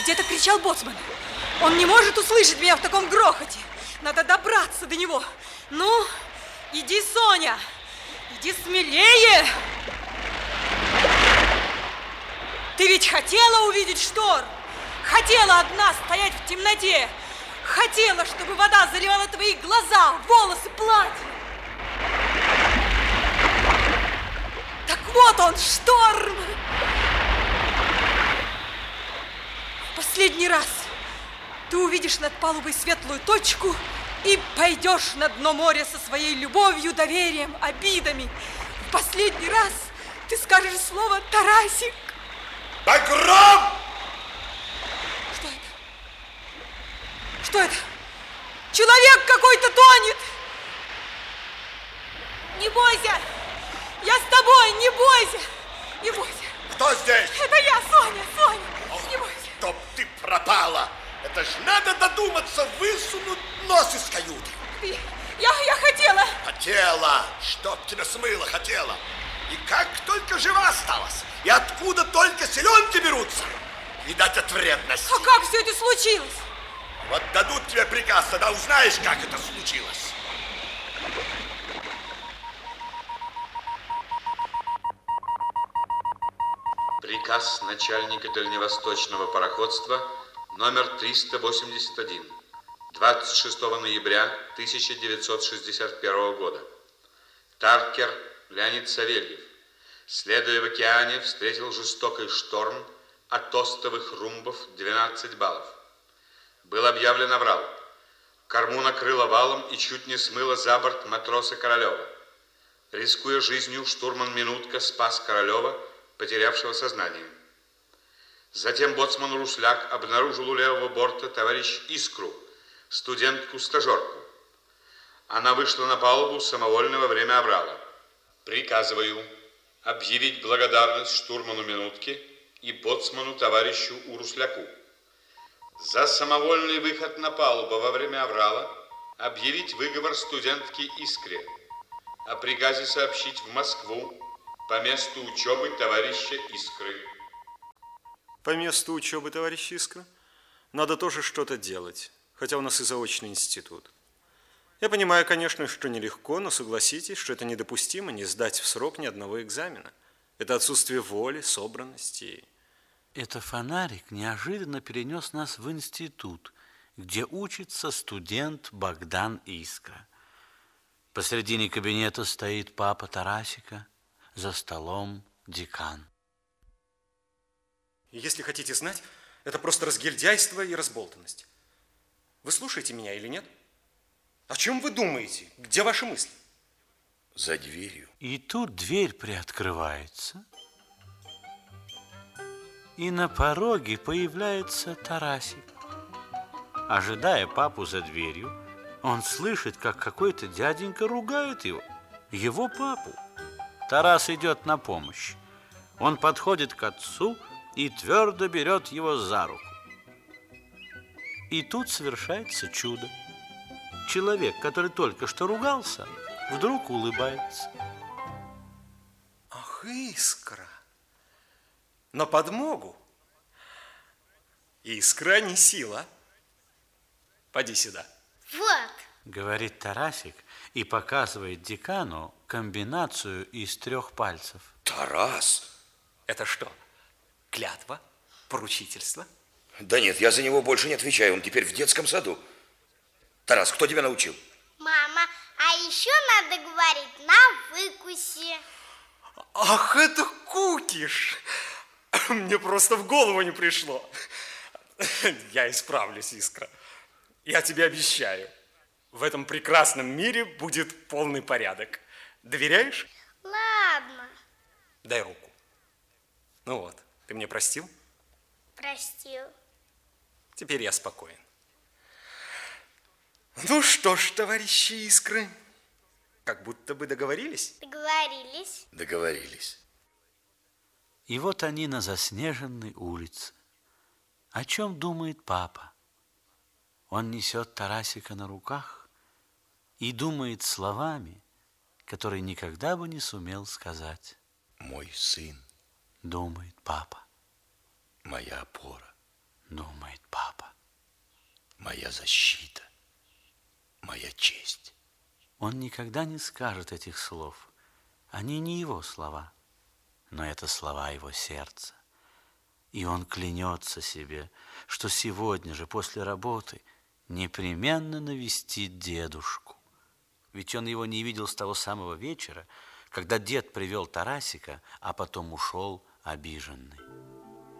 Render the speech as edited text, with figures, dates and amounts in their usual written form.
Где-то кричал боцман. Он не может услышать меня в таком грохоте. Надо добраться до него. Ну, иди, Соня, иди смелее. Ты ведь хотела увидеть шторм? Хотела одна стоять в темноте? Хотела, чтобы вода заливала твои глаза, волосы, платье? Так вот он, шторм! В последний раз ты увидишь над палубой светлую точку и пойдешь на дно моря со своей любовью, доверием, обидами. В последний раз ты скажешь слово «Тарасик». Багром! Что это? Что это? Человек какой-то тонет! Не бойся! Я с тобой, не бойся! Не бойся! Кто здесь? Это я, Соня, Соня! Не бойся! Чтоб ты пропала! Это ж надо додуматься высунуть нос из каюты. Я хотела... Хотела! Чтоб тебя смыло, хотела! И как только жива осталась! И откуда только селенки берутся? Видать, от вредности. А как все это случилось? Вот дадут тебе приказ, тогда узнаешь, как это случилось. Приказ начальника дальневосточного пароходства номер 381, 26 ноября 1961 года. Таркер Леонид Савельев, следуя в океане, встретил жестокий шторм от тостовых румбов 12 баллов. Был объявлен аврал. Корму накрыло валом и чуть не смыло за борт матроса Королева. Рискуя жизнью, штурман Минутка спас Королева, потерявшего сознание. Затем боцман Русляк обнаружил у левого борта товарищ Искру, студентку-стажерку. Она вышла на палубу самовольно во время аврала. Приказываю объявить благодарность штурману Минутке и боцману товарищу Урусляку. За самовольный выход на палубу во время аврала объявить выговор студентке Искре. О приказе сообщить в Москву по месту учебы товарища Искры. По месту учебы товарища Искра надо тоже что-то делать, хотя у нас и заочный институт. Я понимаю, конечно, что нелегко, но согласитесь, что это недопустимо не сдать в срок ни одного экзамена. Это отсутствие воли, собранности. Это фонарик неожиданно перенес нас в институт, где учится студент Богдан Искра. Посредине кабинета стоит папа Тарасика, за столом декан. Если хотите знать, это просто разгильдяйство и разболтанность. Вы слушаете меня или нет? О чем вы думаете? Где ваши мысли? За дверью. И тут дверь приоткрывается, и на пороге появляется Тарасик. Ожидая папу за дверью, он слышит, как какой-то дяденька ругает его папу. Тарас идет на помощь. Он подходит к отцу и твердо берет его за руку. И тут совершается чудо. Человек, который только что ругался, вдруг улыбается. Ах, Искра! На подмогу? Искра не сила. Поди сюда. Вот. Говорит Тарасик и показывает декану комбинацию из 3 пальцев. Тарас? Это что, клятва? Поручительство? Да нет, я за него больше не отвечаю, он теперь в детском саду. Тарас, кто тебя научил? Мама, а еще надо говорить на выкусе. Ах, это кукиш! Мне просто в голову не пришло. Я исправлюсь, Искра. Я тебе обещаю. В этом прекрасном мире будет полный порядок. Доверяешь? Ладно. Дай руку. Ну вот, ты мне простил? Простил. Теперь я спокоен. Ну что ж, товарищи Искры, как будто бы договорились? Договорились. Договорились. И вот они на заснеженной улице. О чем думает папа? Он несет Тарасика на руках и думает словами, которые никогда бы не сумел сказать. Мой сын. Думает папа. Моя опора. думает папа. Моя защита, моя честь. Он никогда не скажет этих слов. Они не его слова, но это слова его сердца. И он клянется себе, что сегодня же после работы непременно навестит дедушку. Ведь он его не видел с того самого вечера, когда дед привел Тарасика, а потом ушел обиженный.